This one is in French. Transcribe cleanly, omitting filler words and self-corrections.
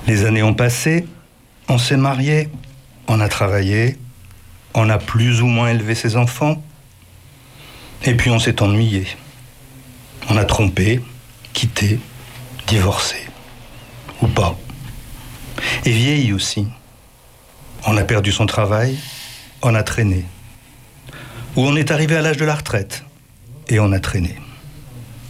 Les années ont passé, on s'est marié, on a travaillé, on a plus ou moins élevé ses enfants, et puis on s'est ennuyé. On a trompé, quitté, divorcé, ou pas. Et vieilli aussi. On a perdu son travail, on a traîné. Ou on est arrivé à l'âge de la retraite, et on a traîné.